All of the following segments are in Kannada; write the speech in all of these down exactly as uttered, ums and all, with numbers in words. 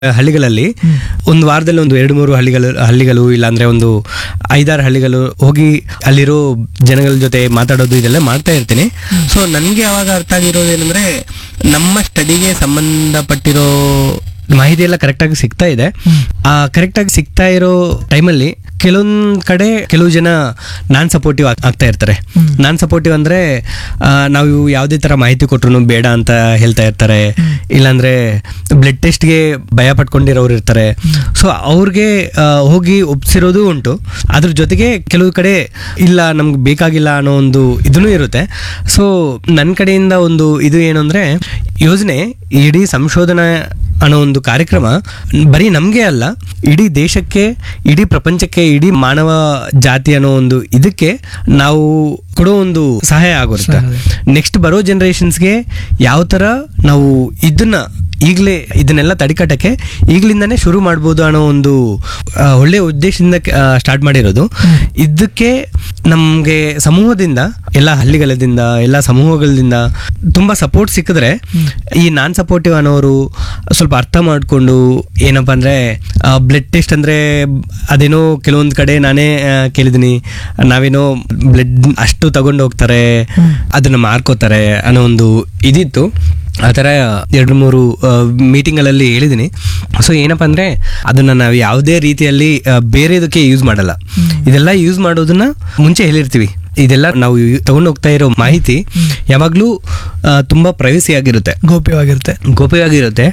ಹಳ್ಳಿಗಳಲ್ಲಿ ಒಂದು ವಾರದಲ್ಲಿ ಒಂದು ಎರಡು ಮೂರು ಹಳ್ಳಿಗಳು ಹಳ್ಳಿಗಳು ಇಲ್ಲಾಂದ್ರೆ ಒಂದು ಐದಾರು ಹಳ್ಳಿಗಳು ಹೋಗಿ ಅಲ್ಲಿರೋ ಜನಗಳ ಜೊತೆ ಮಾತಾಡೋದು ಇದೆಲ್ಲ ಮಾಡ್ತಾ ಇರ್ತೀನಿ. ಸೊ ನನಗೆ ಅವಾಗ ಅರ್ಥ ಆಗಿರೋದು ಏನಂದ್ರೆ ನಮ್ಮ ಸ್ಟಡಿಗೆ ಸಂಬಂಧಪಟ್ಟಿರೋ ಮಾಹಿತಿ ಎಲ್ಲ ಕರೆಕ್ಟಾಗಿ ಸಿಗ್ತಾ ಇದೆ. ಆ ಕರೆಕ್ಟಾಗಿ ಸಿಗ್ತಾ ಇರೋ ಟೈಮಲ್ಲಿ ಕೆಲವೊಂದು ಕಡೆ ಕೆಲವು ಜನ ನಾನ್ ಸಪೋರ್ಟಿವ್ ಆಗ್ತಾ ಇರ್ತಾರೆ. ನಾನ್ ಸಪೋರ್ಟಿವ್ ಅಂದ್ರೆ ನಾವು ಯಾವುದೇ ತರ ಮಾಹಿತಿ ಕೊಟ್ರು ಬೇಡ ಅಂತ ಹೇಳ್ತಾ ಇರ್ತಾರೆ, ಇಲ್ಲಾಂದ್ರೆ ಬ್ಲಡ್ ಟೆಸ್ಟ್ಗೆ ಭಯ ಪಟ್ಕೊಂಡಿರೋರು ಇರ್ತಾರೆ. ಸೊ ಅವ್ರಿಗೆ ಹೋಗಿ ಒಪ್ಸಿರೋದು ಉಂಟು. ಅದ್ರ ಜೊತೆಗೆ ಕೆಲವು ಕಡೆ ಇಲ್ಲ ನಮ್ಗೆ ಬೇಕಾಗಿಲ್ಲ ಅನ್ನೋ ಒಂದು ಇದೂ ಇರುತ್ತೆ. ಸೊ ನನ್ನ ಕಡೆಯಿಂದ ಒಂದು ಇದು ಏನು ಅಂದ್ರೆ, ಯೋಜನೆ ಇಡೀ ಸಂಶೋಧನಾ ಅನ್ನೋ ಒಂದು ಕಾರ್ಯಕ್ರಮ ಬರೀ ನಮಗೆ ಅಲ್ಲ, ಇಡೀ ದೇಶಕ್ಕೆ, ಇಡೀ ಪ್ರಪಂಚಕ್ಕೆ, ಇಡೀ ಮಾನವ ಜಾತಿ ಅನ್ನೋ ಒಂದು ಇದಕ್ಕೆ ನಾವು ಕೊಡೋ ಒಂದು ಸಹಾಯ ಆಗುತ್ತೆ. ನೆಕ್ಸ್ಟ್ ಬರೋ ಜನರೇಷನ್ಸ್ಗೆ ಯಾವ ಥರ ನಾವು ಇದನ್ನ ಈಗಲೇ ಇದನ್ನೆಲ್ಲ ತಡಿಕಟ್ಟಕ್ಕೆ ಈಗಲಿಂದಾನೇ ಶುರು ಮಾಡ್ಬೋದು ಅನ್ನೋ ಒಂದು ಒಳ್ಳೆ ಉದ್ದೇಶದಿಂದ ಸ್ಟಾರ್ಟ್ ಮಾಡಿರೋದು. ಇದಕ್ಕೆ ನಮಗೆ ಸಮೂಹದಿಂದ, ಎಲ್ಲ ಹಳ್ಳಿಗಳದಿಂದ, ಎಲ್ಲ ಸಮೂಹಗಳಿಂದ ತುಂಬ ಸಪೋರ್ಟ್ ಸಿಕ್ಕಿದ್ರೆ ಈ ನಾನ್ ಸಪೋರ್ಟಿವ್ ಅನ್ನೋರು ಸ್ವಲ್ಪ ಅರ್ಥ ಮಾಡಿಕೊಂಡು, ಏನಪ್ಪ ಅಂದರೆ ಬ್ಲಡ್ ಟೆಸ್ಟ್ ಅಂದರೆ ಅದೇನೋ ಕೆಲವೊಂದು ಕಡೆ ನಾನೇ ಕೇಳಿದ್ದೀನಿ, ನಾವೇನೋ ಬ್ಲಡ್ ಅಷ್ಟು ತಗೊಂಡು ಹೋಗ್ತಾರೆ, ಅದನ್ನ ಮಾರ್ಕೋತಾರೆ ಅನ್ನೋ ಒಂದು ಇದಿತ್ತು. ಆ ಥರ ಎರಡು ಮೂರು ಮೀಟಿಂಗ್ಗಳಲ್ಲಿ ಹೇಳಿದ್ದೀನಿ. ಸೊ ಏನಪ್ಪ ಅಂದರೆ ಅದನ್ನು ನಾವು ಯಾವುದೇ ರೀತಿಯಲ್ಲಿ ಬೇರೆದಕ್ಕೆ ಯೂಸ್ ಮಾಡಲ್ಲ. ಇದೆಲ್ಲ ಯೂಸ್ ಮಾಡೋದನ್ನ ಮುಂಚೆ ಹೇಳಿರ್ತೀವಿ. ಇದೆಲ್ಲ ನಾವು ತಗೊಂಡು ಹೋಗ್ತಾ ಇರೋ ಮಾಹಿತಿ ಯಾವಾಗಲೂ ತುಂಬ ಪ್ರೈವಸಿ ಆಗಿರುತ್ತೆ, ಗೌಪ್ಯವಾಗಿರುತ್ತೆ ಗೌಪ್ಯವಾಗಿರುತ್ತೆ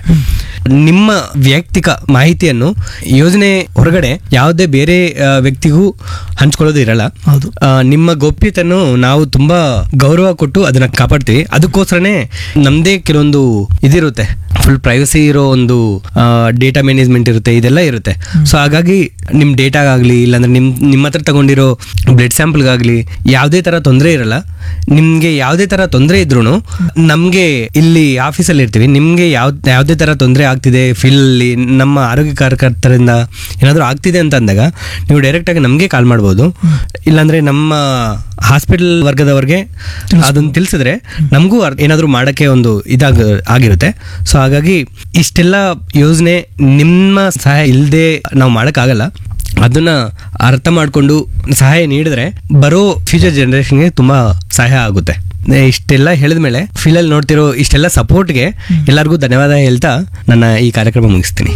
ನಿಮ್ಮ ವೈಯಕ್ತಿಕ ಮಾಹಿತಿಯನ್ನು ಯೋಜನೆ ಹೊರಗಡೆ ಯಾವುದೇ ಬೇರೆ ವ್ಯಕ್ತಿಗೂ ಹಂಚ್ಕೊಳ್ಳೋದು ಇರಲ್ಲ. ಹೌದು, ನಿಮ್ಮ ಗೌಪ್ಯತೆಯನ್ನು ನಾವು ತುಂಬಾ ಗೌರವ ಕೊಟ್ಟು ಅದನ್ನ ಕಾಪಾಡ್ತೀವಿ. ಅದಕ್ಕೋಸ್ಕರನೇ ನಮ್ದೇ ಕೆಲವೊಂದು ಇದಿರುತ್ತೆ, ಫುಲ್ ಪ್ರೈವಸಿ ಇರೋ ಒಂದು ಡೇಟಾ ಮ್ಯಾನೇಜ್ಮೆಂಟ್ ಇರುತ್ತೆ, ಇದೆಲ್ಲ ಇರುತ್ತೆ. ಸೊ ಹಾಗಾಗಿ ನಿಮ್ ಡೇಟಾಗಾಗ್ಲಿ, ಇಲ್ಲಾಂದ್ರೆ ನಿಮ್ ನಿಮ್ಮ ಹತ್ರ ತಗೊಂಡಿರೋ ಬ್ಲಡ್ ಸ್ಯಾಂಪಲ್ಗಾಗ್ಲಿ ಯಾವುದೇ ತರ ತೊಂದರೆ ಇರಲ್ಲ. ನಿಮ್ಗೆ ಯಾವುದೇ ತರ ತೊಂದರೆ ಇದ್ರು ನಮ್ಗೆ ಇಲ್ಲಿ ಆಫೀಸಲ್ಲಿ ಇರ್ತೀವಿ, ನಿಮ್ಗೆ ಯಾವ ಯಾವುದೇ ತರ ತೊಂದರೆ ಆಗ್ತಿದೆ ಫೀಲ್ ಅಲ್ಲಿ, ನಮ್ಮ ಆರೋಗ್ಯ ಕಾರ್ಯಕರ್ತರಿಂದ ಏನಾದರೂ ಆಗ್ತಿದೆ ಅಂತ ಅಂದಾಗ ನೀವು ಡೈರೆಕ್ಟ್ ಆಗಿ ನಮ್ಗೆ ಕಾಲ್ ಮಾಡ್ಬೋದು. ಇಲ್ಲಾಂದ್ರೆ ನಮ್ಮ ಹಾಸ್ಪಿಟಲ್ ವರ್ಗದವ್ರಿಗೆ ಅದನ್ನ ತಿಳಿಸಿದ್ರೆ ನಮಗೂ ಏನಾದರೂ ಮಾಡಕ್ಕೆ ಒಂದು ಇದಾಗ ಆಗಿರುತ್ತೆ. ಸೊ ಹಾಗಾಗಿ ಇಷ್ಟೆಲ್ಲ ಯೋಜನೆ ನಿಮ್ಮ ಸಹಾಯ ಇಲ್ಲದೆ ನಾವು ಮಾಡೋಕ್ಕಾಗಲ್ಲ. ಅದನ್ನ ಅರ್ಥ ಮಾಡಿಕೊಂಡು ಸಹಾಯ ನೀಡಿದ್ರೆ ಬರೋ ಫ್ಯೂಚರ್ ಜನರೇಷನ್ಗೆ ತುಂಬಾ ಸಹಾಯ ಆಗುತ್ತೆ. ಇಷ್ಟೆಲ್ಲ ಹೇಳಿದ್ಮೇಲೆ ಫೀಲಲ್ಲಿ ನೋಡ್ತಿರೋ ಇಷ್ಟೆಲ್ಲ ಸಪೋರ್ಟ್ಗೆ ಎಲ್ಲರಿಗೂ ಧನ್ಯವಾದ ಹೇಳ್ತಾ ನನ್ನ ಈ ಕಾರ್ಯಕ್ರಮ ಮುಗಿಸ್ತೀನಿ.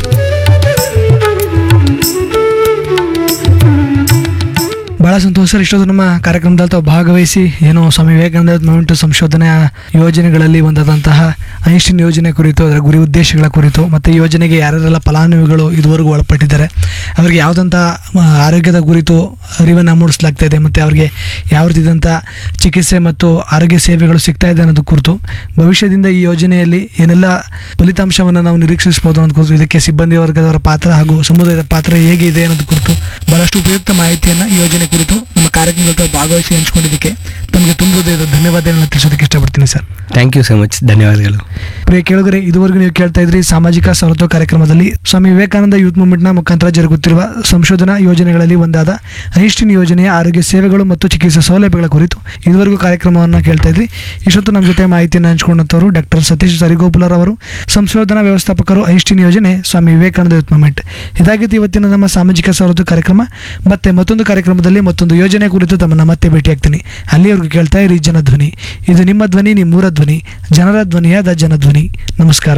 ಬಹಳ ಸಂತೋಷ ಸರ್. ಇಷ್ಟೊಂದು ನಮ್ಮ ಕಾರ್ಯಕ್ರಮದಲ್ಲಿ ತಾವು ಭಾಗವಹಿಸಿ ಏನೋ ಸ್ವಾಮಿ ವಿವೇಕಾನಂದ ಮೂಮೆಂಟ್ ಸಂಶೋಧನೆಯ ಯೋಜನೆಗಳಲ್ಲಿ ಒಂದಾದಂತಹ ಐನ್ಸ್ಟೀನ್ ಯೋಜನೆ ಕುರಿತು, ಅದರ ಗುರಿ ಉದ್ದೇಶಗಳ ಕುರಿತು, ಮತ್ತು ಈ ಯೋಜನೆಗೆ ಯಾರ್ಯಾರೆಲ್ಲ ಫಲಾನುಭವಿಗಳು ಇದುವರೆಗೂ ಒಳಪಟ್ಟಿದ್ದಾರೆ, ಅವರಿಗೆ ಯಾವುದಂಥ ಆರೋಗ್ಯದ ಕುರಿತು ಅರಿವನ್ನು ಮೂಡಿಸಲಾಗ್ತಾ ಇದೆ, ಮತ್ತು ಅವರಿಗೆ ಯಾವ ರೀತಿಯಾದಂಥ ಚಿಕಿತ್ಸೆ ಮತ್ತು ಆರೋಗ್ಯ ಸೇವೆಗಳು ಸಿಗ್ತಾ ಇದೆ ಅನ್ನೋದು ಕುರಿತು, ಭವಿಷ್ಯದಿಂದ ಈ ಯೋಜನೆಯಲ್ಲಿ ಏನೆಲ್ಲ ಫಲಿತಾಂಶವನ್ನು ನಾವು ನಿರೀಕ್ಷಿಸಬಹುದು ಅನ್ನೋದು ಕುರಿತು, ಇದಕ್ಕೆ ಸಿಬ್ಬಂದಿ ವರ್ಗದವರ ಪಾತ್ರ ಹಾಗೂ ಸಮುದಾಯದ ಪಾತ್ರ ಹೇಗೆ ಇದೆ ಅನ್ನೋದು ಕುರಿತು ಬಹಳಷ್ಟು ಉಪಯುಕ್ತ ಮಾಹಿತಿಯನ್ನು ಈ ಯೋಜನೆ ಕುರಿತು ನಮ್ಮ ಕಾರ್ಯಕ್ರಮದಲ್ಲಿ ಭಾಗವಹಿಸಿ ಹಂಚಿಕೊಂಡಿದ್ದಕ್ಕೆ ತಮಗೆ ತುಂಬ ಧನ್ಯವಾದಗಳನ್ನು ತಿಳಿಸೋದಕ್ಕೆ ಇಷ್ಟಪಡ್ತೀನಿ sir. Thank you so much. ಧನ್ಯವಾದಗಳು. ಪ್ರಿಯ ಕೇಳುಗರೆ, ಇದುವರೆಗೂ ನೀವು ಕೇಳ್ತಾ ಇದ್ರಿ ಸಾಮಾಜಿಕ ಸವಲತ್ತು ಕಾರ್ಯಕ್ರಮದಲ್ಲಿ ಸ್ವಾಮಿ ವಿವೇಕಾನಂದ ಯೂತ್ ಮೂವ್ಮೆಂಟ್ನ ಮುಖಾಂತರ ಜರುಗುತ್ತಿರುವ ಸಂಶೋಧನಾ ಯೋಜನೆಗಳಲ್ಲಿ ಒಂದಾದ ಐನ್ಸ್ಟೀನ್ ಯೋಜನೆಯ ಆರೋಗ್ಯ ಸೇವೆಗಳು ಮತ್ತು ಚಿಕಿತ್ಸಾ ಸೌಲಭ್ಯಗಳ ಕುರಿತು ಇದುವರೆಗೂ ಕಾರ್ಯಕ್ರಮವನ್ನು ಕೇಳ್ತಾ ಇದ್ರಿ. ಇಷ್ಟೊತ್ತು ನಮ್ಮ ಜೊತೆ ಮಾಹಿತಿಯನ್ನು ಹಂಚಿಕೊಂಡಂತವರು ಡಾಕ್ಟರ್ ಸತೀಶ್ ಸರಿಗೋಪುಲರ್ ಅವರು, ಸಂಶೋಧನಾ ವ್ಯವಸ್ಥಾಪಕರು, ಐನ್ಸ್ಟೀನ್ ಯೋಜನೆ, ಸ್ವಾಮಿ ವಿವೇಕಾನಂದ ಯೂತ್ ಮೂವ್ಮೆಂಟ್. ಇದಾಗಿತ್ತು ಇವತ್ತಿನ ನಮ್ಮ ಸಾಮಾಜಿಕ ಸವಲತ್ತು ಕಾರ್ಯಕ್ರಮ. ಮತ್ತೆ ಮತ್ತೊಂದು ಕಾರ್ಯಕ್ರಮದಲ್ಲಿ ಮತ್ತೊಂದು ಯೋಜನೆ ಕುರಿತು ತಮ್ಮನ್ನ ಮತ್ತೆ ಭೇಟಿಯಾಗ್ತೀನಿ. ಅಲ್ಲಿವರೆಗೂ ಕೇಳ್ತಾ ಇರಿ ಜನಧ್ವನಿ. ಇದು ನಿಮ್ಮ ಧ್ವನಿ, ನಿಮ್ಮೂರ ಧ್ವನಿ, ಜನರ ಧ್ವನಿಯಾದ ಜನಧ್ವನಿ. ನಮಸ್ಕಾರ.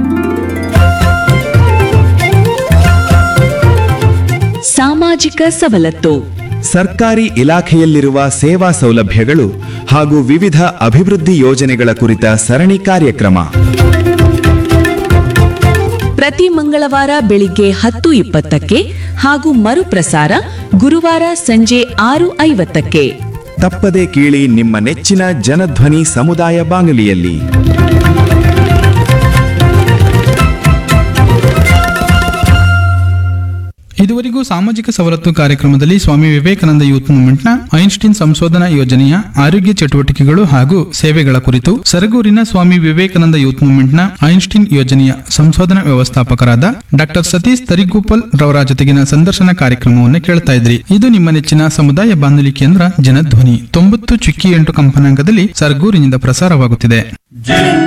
ಸಾಮಾಜಿಕ ಸವಲತ್ತು, ಸರ್ಕಾರಿ ಇಲಾಖೆಯಲ್ಲಿರುವ ಸೇವಾ ಸೌಲಭ್ಯಗಳು ಹಾಗೂ ವಿವಿಧ ಅಭಿವೃದ್ಧಿ ಯೋಜನೆಗಳ ಕುರಿತ ಸರಣಿ ಕಾರ್ಯಕ್ರಮ ಪ್ರತಿ ಮಂಗಳವಾರ ಬೆಳಿಗ್ಗೆ ಹತ್ತು ಇಪ್ಪತ್ತಕ್ಕೆ ಹಾಗೂ ಮರುಪ್ರಸಾರ ಗುರುವಾರ ಸಂಜೆ ಆರು ಐವತ್ತಕ್ಕೆ. ತಪ್ಪದೆ ಕೇಳಿ ನಿಮ್ಮ ನೆಚ್ಚಿನ ಜನಧ್ವನಿ ಸಮುದಾಯ ಬಾನುಲಿಯಲ್ಲಿ. ಇದುವರೆಗೂ ಸಾಮಾಜಿಕ ಸವಲತ್ತು ಕಾರ್ಯಕ್ರಮದಲ್ಲಿ ಸ್ವಾಮಿ ವಿವೇಕಾನಂದ ಯೂತ್ ಮೂವ್ಮೆಂಟ್ನ ಐನ್ಸ್ಟೀನ್ ಸಂಶೋಧನಾ ಯೋಜನೆಯ ಆರೋಗ್ಯ ಚಟುವಟಿಕೆಗಳು ಹಾಗೂ ಸೇವೆಗಳ ಕುರಿತು ಸರಗೂರಿನ ಸ್ವಾಮಿ ವಿವೇಕಾನಂದ ಯೂತ್ ಮೂವ್ಮೆಂಟ್ನ ಐನ್ಸ್ಟೀನ್ ಯೋಜನೆಯ ಸಂಶೋಧನಾ ವ್ಯವಸ್ಥಾಪಕರಾದ ಡಾಕ್ಟರ್ ಸತೀಶ್ ತರಿಗೋಪಲ್ ರವರ ಜೊತೆಗಿನ ಸಂದರ್ಶನ ಕಾರ್ಯಕ್ರಮವನ್ನು ಕೇಳ್ತಾ ಇದ್ರಿ. ಇದು ನಿಮ್ಮ ನೆಚ್ಚಿನ ಸಮುದಾಯ ಬಾನುಲಿ ಕೇಂದ್ರ ಜನಧ್ವನಿ ತೊಂಬತ್ತು ಚುಕ್ಕಿ ಎಂಟು ಕಂಪನಾಂಕದಲ್ಲಿ ಸರಗೂರಿನಿಂದ ಪ್ರಸಾರವಾಗುತ್ತಿದೆ.